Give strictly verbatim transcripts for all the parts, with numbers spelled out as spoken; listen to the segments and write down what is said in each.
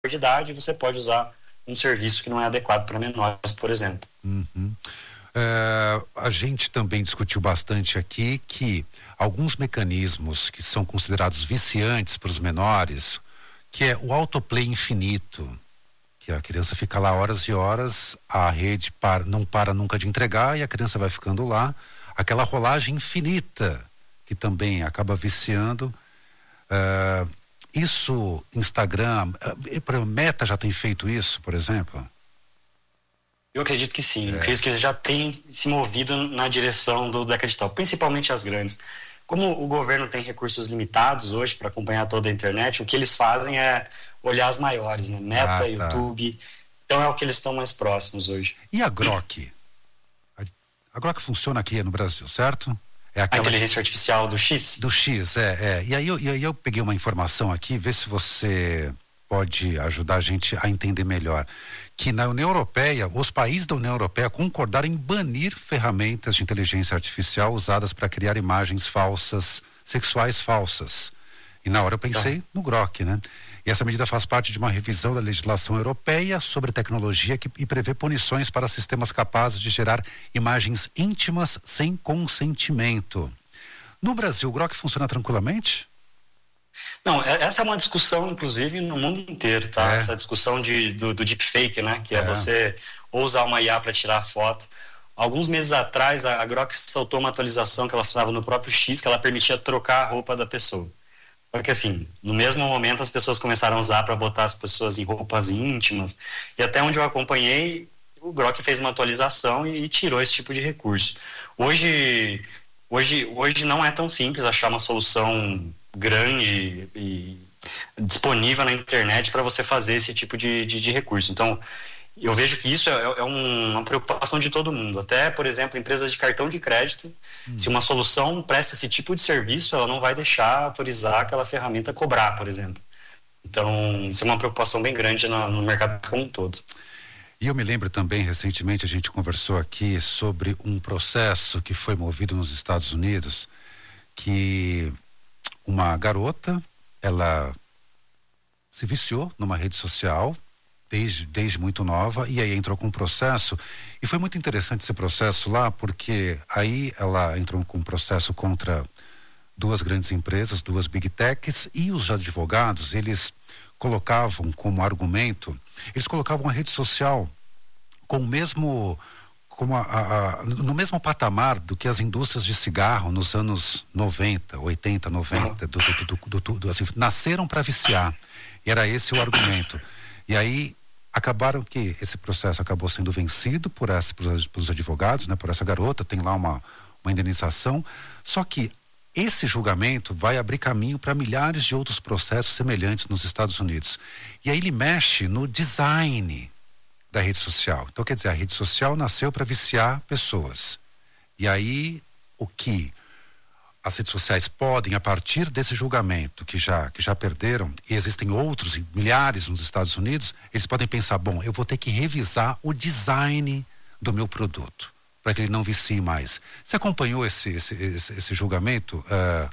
de idade, você pode usar um serviço que não é adequado para menores, por exemplo. Uhum. É, a gente também discutiu bastante aqui que alguns mecanismos que são considerados viciantes para os menores, que é o autoplay infinito, que a criança fica lá horas e horas, a rede para, não para nunca de entregar e a criança vai ficando lá, aquela rolagem infinita que também acaba viciando. É, isso, Instagram, a Meta já tem feito isso, por exemplo? Eu acredito que sim, é. eu acredito que eles já têm se movido na direção do Black Digital, principalmente as grandes. Como o governo tem recursos limitados hoje para acompanhar toda a internet, o que eles fazem é olhar as maiores, né? Meta, ah, tá. YouTube, então é o que eles estão mais próximos hoje. E a Grok? A, a Grok funciona aqui no Brasil, certo? É aquela a inteligência artificial do X? Do X, é, é. E aí eu, e aí eu peguei uma informação aqui, vê se você pode ajudar a gente a entender melhor. Que na União Europeia, os países da União Europeia concordaram em banir ferramentas de inteligência artificial usadas para criar imagens falsas, sexuais falsas. E na hora eu pensei tá. no Grok, né? E essa medida faz parte de uma revisão da legislação europeia sobre tecnologia que, e prevê punições para sistemas capazes de gerar imagens íntimas sem consentimento. No Brasil, o Grok funciona tranquilamente? Não, essa é uma discussão, inclusive, no mundo inteiro, tá? É. Essa discussão de, do, do deepfake, né? Que é, é você ou usar uma I A para tirar foto. Alguns meses atrás, a, a Grok soltou uma atualização que ela funcionava no próprio X, que ela permitia trocar a roupa da pessoa. Porque, assim, no mesmo momento as pessoas começaram a usar para botar as pessoas em roupas íntimas. E até onde eu acompanhei, o Grok fez uma atualização e, e tirou esse tipo de recurso. Hoje, hoje, hoje não é tão simples achar uma solução grande e disponível na internet para você fazer esse tipo de, de, de recurso. Então, eu vejo que isso é, é um, uma preocupação de todo mundo. Até, por exemplo, empresas de cartão de crédito, hum. se uma solução presta esse tipo de serviço, ela não vai deixar autorizar aquela ferramenta cobrar, por exemplo. Então, isso é uma preocupação bem grande no, no mercado como um todo. E eu me lembro também, recentemente, a gente conversou aqui sobre um processo que foi movido nos Estados Unidos, que uma garota, ela se viciou numa rede social desde, desde muito nova e aí entrou com um processo e foi muito interessante esse processo lá porque aí ela entrou com um processo contra duas grandes empresas, duas big techs e os advogados, eles colocavam como argumento, eles colocavam a rede social com o mesmo como a, a, a, no mesmo patamar do que as indústrias de cigarro nos anos noventa, oitenta, noventa, do, do, do, do, do, assim, nasceram para viciar. E era esse o argumento. E aí acabaram que esse processo acabou sendo vencido por essa, pelos, pelos advogados, né, por essa garota, tem lá uma, uma indenização. Só que esse julgamento vai abrir caminho para milhares de outros processos semelhantes nos Estados Unidos. E aí ele mexe no design da rede social. Então, quer dizer, a rede social nasceu para viciar pessoas. E aí, o que as redes sociais podem, a partir desse julgamento que já, que já perderam, e existem outros, milhares nos Estados Unidos, eles podem pensar, bom, eu vou ter que revisar o design do meu produto, para que ele não vicie mais. Você acompanhou esse, esse, esse, esse julgamento? Uh,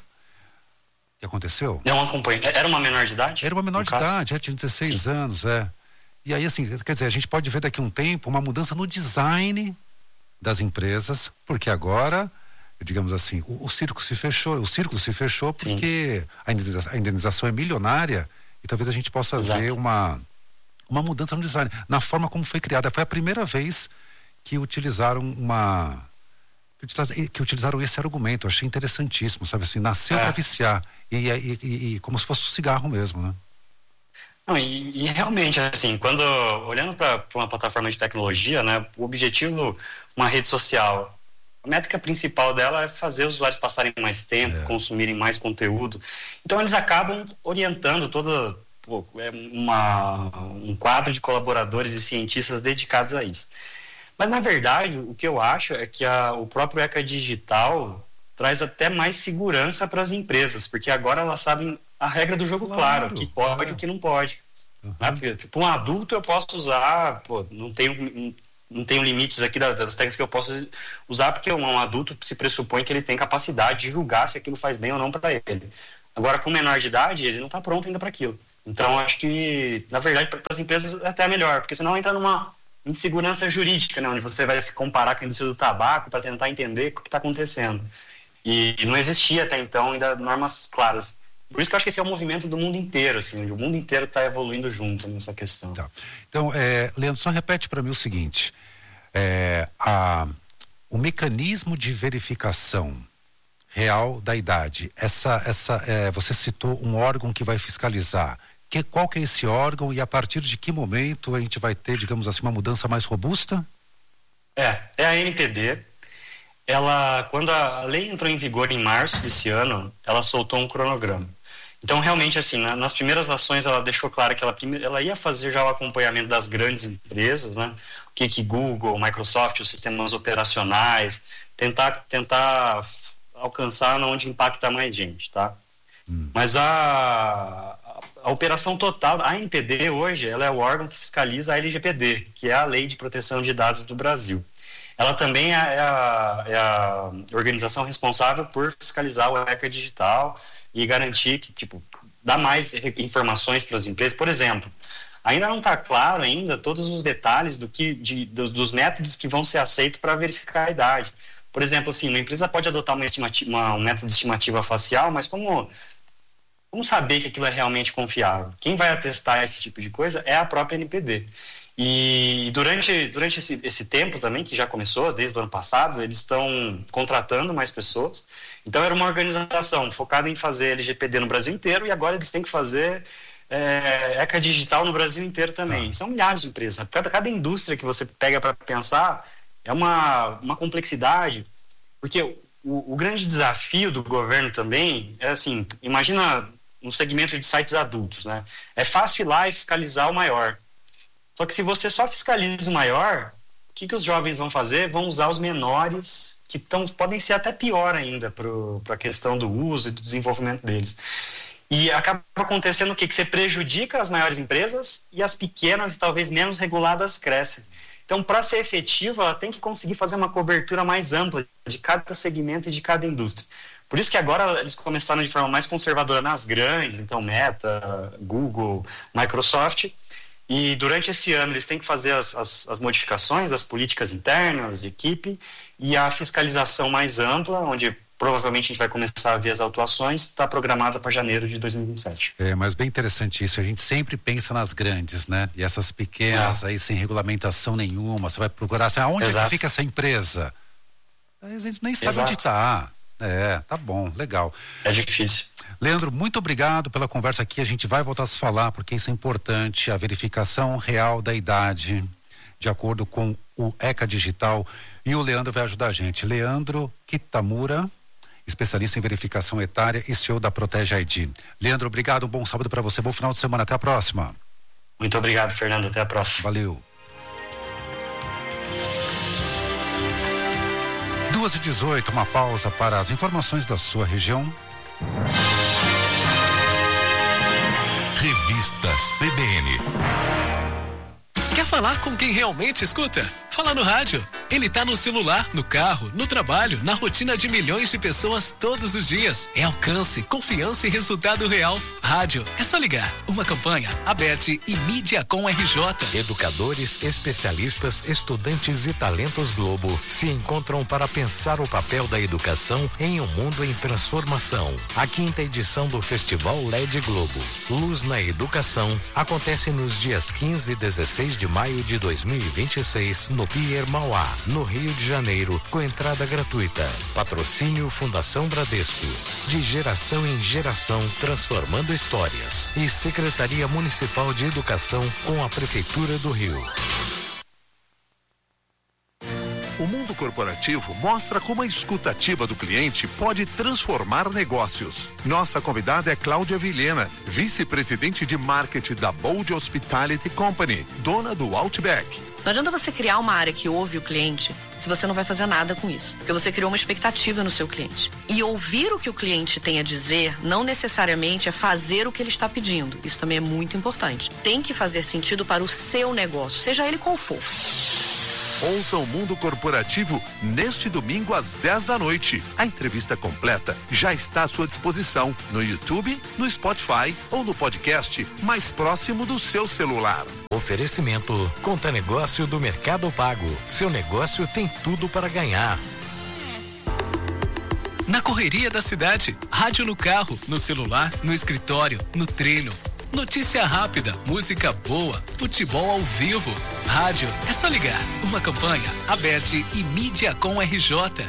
que aconteceu? Não acompanhei. Era uma menor de idade? Era uma menor de idade, já tinha dezesseis Sim. anos, é. E aí, assim, quer dizer, a gente pode ver daqui a um tempo uma mudança no design das empresas, porque agora, digamos assim, o, o circo se fechou, o círculo se fechou porque a indenização, a indenização é milionária e talvez a gente possa Exato. ver uma, uma mudança no design, na forma como foi criada. Foi a primeira vez que utilizaram uma... que utilizaram, que utilizaram esse argumento. Eu achei interessantíssimo, sabe assim, nasceu é. para viciar e, e, e, e como se fosse um cigarro mesmo, né? Não, e, e realmente, assim, quando, olhando para uma plataforma de tecnologia, né, o objetivo, uma rede social, a métrica principal dela é fazer os usuários passarem mais tempo, é. consumirem mais conteúdo. Então, eles acabam orientando todo pô, é uma, um quadro de colaboradores e cientistas dedicados a isso. Mas, na verdade, o que eu acho é que a, o próprio Eca Digital traz até mais segurança para as empresas, porque agora elas sabem a regra do jogo claro, claro o que pode e é. o que não pode. Uhum. Né? Porque, tipo, um adulto eu posso usar, pô, não tenho, não tenho limites aqui das, das técnicas que eu posso usar, porque um, um adulto se pressupõe que ele tem capacidade de julgar se aquilo faz bem ou não para ele. Agora, com menor de idade, ele não está pronto ainda para aquilo. Então, acho que, na verdade, para as empresas é até melhor, porque senão entra numa insegurança jurídica, né, onde você vai se comparar com a indústria do tabaco para tentar entender o que está acontecendo. E não existia até então ainda normas claras. Por isso que eu acho que esse é o movimento do mundo inteiro, assim, o mundo inteiro está evoluindo junto nessa questão. Tá. Então, é, Leandro, só repete para mim o seguinte, é, a, o mecanismo de verificação real da idade, essa, essa, é, você citou um órgão que vai fiscalizar, que, qual que é esse órgão e a partir de que momento a gente vai ter, digamos assim, uma mudança mais robusta? É, é a N P D. Ela, quando a lei entrou em vigor em março desse ano, ela soltou um cronograma. Então, realmente, assim, na, nas primeiras ações ela deixou claro que ela, ela ia fazer já o acompanhamento das grandes empresas, né? O que que Google, Microsoft, os sistemas operacionais, tentar, tentar alcançar onde impacta mais gente, tá? Hum. Mas a, a, a operação total, a N P D hoje, ela é o órgão que fiscaliza a L G P D, que é a Lei de Proteção de Dados do Brasil. Ela também é a, é a organização responsável por fiscalizar o ECA digital e garantir que, tipo, dá mais informações para as empresas. Por exemplo, ainda não está claro ainda todos os detalhes do que, de, do, dos métodos que vão ser aceitos para verificar a idade. Por exemplo, assim, uma empresa pode adotar uma estimativa, uma, um método de estimativa facial, mas como, como saber que aquilo é realmente confiável? Quem vai atestar esse tipo de coisa é a própria N P D. E durante, durante esse, esse tempo também, que já começou, desde o ano passado, eles estão contratando mais pessoas. Então, era uma organização focada em fazer L G P D no Brasil inteiro e agora eles têm que fazer é, ECA digital no Brasil inteiro também. Ah. São milhares de empresas. Cada, cada indústria que você pega para pensar é uma, uma complexidade, porque o, o grande desafio do governo também é assim, imagina um segmento de sites adultos, né? É fácil ir lá e fiscalizar o maior. Só que se você só fiscaliza o maior, o que, que os jovens vão fazer? Vão usar os menores, que tão, podem ser até pior ainda para a questão do uso e do desenvolvimento deles. E acaba acontecendo o quê? Que você prejudica as maiores empresas e as pequenas e talvez menos reguladas crescem. Então, para ser efetiva, ela tem que conseguir fazer uma cobertura mais ampla de cada segmento e de cada indústria. Por isso que agora eles começaram de forma mais conservadora nas grandes, então Meta, Google, Microsoft. E durante esse ano eles têm que fazer as, as, as modificações, as políticas internas de equipe e a fiscalização mais ampla, onde provavelmente a gente vai começar a ver as autuações, está programada para janeiro de dois mil e vinte e sete. É, mas bem interessante isso, a gente sempre pensa nas grandes, né? E essas pequenas é. aí sem regulamentação nenhuma, você vai procurar assim, aonde é que fica essa empresa? Aí a gente nem sabe Exato. onde está. É, tá bom, legal. É difícil. Leandro, muito obrigado pela conversa aqui, a gente vai voltar a se falar, porque isso é importante, a verificação real da idade, de acordo com o ECA Digital, e o Leandro vai ajudar a gente. Leandro Kitamura, especialista em verificação etária e C E O da Protege I D. Leandro, obrigado, um bom sábado para você, bom final de semana, até a próxima. Muito obrigado, Fernando, até a próxima. Valeu. duas e dezoito, uma pausa para as informações da sua região. Revista C B N. Quer falar com quem realmente escuta? Fala no rádio. Ele tá no celular, no carro, no trabalho, na rotina de milhões de pessoas todos os dias. É alcance, confiança e resultado real. Rádio, é só ligar. Uma campanha, Abete e Mediacom R J. Educadores, especialistas, estudantes e talentos Globo se encontram para pensar o papel da educação em um mundo em transformação. A quinta edição do Festival L E D Globo, Luz na Educação, acontece nos dias quinze e dezesseis de maio de dois mil e vinte e seis, no Pier Mauá, no Rio de Janeiro, com entrada gratuita. Patrocínio Fundação Bradesco. De geração em geração, transformando histórias. E Secretaria Municipal de Educação com a Prefeitura do Rio. O mundo corporativo mostra como a escuta ativa do cliente pode transformar negócios. Nossa convidada é Cláudia Vilhena, vice-presidente de marketing da Bold Hospitality Company, dona do Outback. Não adianta você criar uma área que ouve o cliente se você não vai fazer nada com isso. Porque você criou uma expectativa no seu cliente. E ouvir o que o cliente tem a dizer não necessariamente é fazer o que ele está pedindo. Isso também é muito importante. Tem que fazer sentido para o seu negócio, seja ele qual for. Ouça o Mundo Corporativo neste domingo às dez da noite. A entrevista completa já está à sua disposição no YouTube, no Spotify ou no podcast mais próximo do seu celular. Oferecimento Conta Negócio do Mercado Pago. Seu negócio tem tudo para ganhar. Na correria da cidade, rádio no carro, no celular, no escritório, no treino. Notícia rápida, música boa, futebol ao vivo. Rádio, é só ligar. Uma campanha, Abert e Mídia com R J.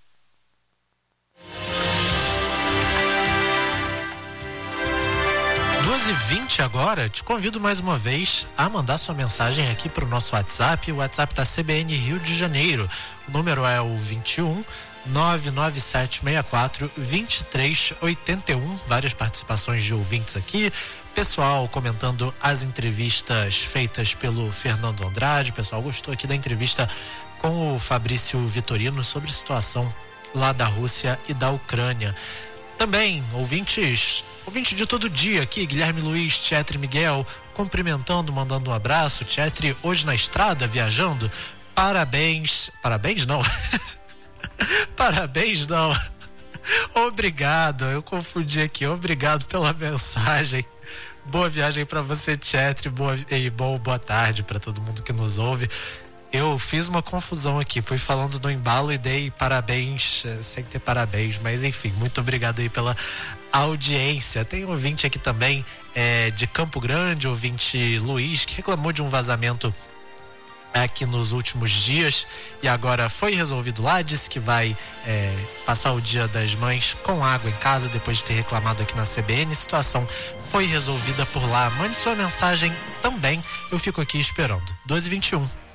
duas e vinte agora, te convido mais uma vez a mandar sua mensagem aqui para o nosso WhatsApp. O WhatsApp da C B N Rio de Janeiro. O número é o vinte e um, nove nove sete seis quatro, vinte e três oitenta e um. Várias participações de ouvintes aqui. Pessoal comentando as entrevistas feitas pelo Fernando Andrade. O pessoal gostou aqui da entrevista com o Fabrício Vitorino sobre a situação lá da Rússia e da Ucrânia. Também ouvintes, ouvinte de todo dia aqui, Guilherme Luiz, Tietri Miguel, cumprimentando, mandando um abraço. Tietri, hoje na estrada, viajando. Parabéns, parabéns não, parabéns não, obrigado, eu confundi aqui, obrigado pela mensagem. Boa viagem para você, Tietri, boa, e bom, boa tarde para todo mundo que nos ouve. Eu fiz uma confusão aqui, fui falando no embalo e dei parabéns, sem ter parabéns, mas enfim, muito obrigado aí pela audiência. Tem um ouvinte aqui também é, de Campo Grande, ouvinte Luiz, que reclamou de um vazamento aqui nos últimos dias e agora foi resolvido lá, disse que vai é, passar o Dia das Mães com água em casa depois de ter reclamado aqui na C B N. A situação foi resolvida por lá. Mande sua mensagem também, eu fico aqui esperando. doze e vinte e um.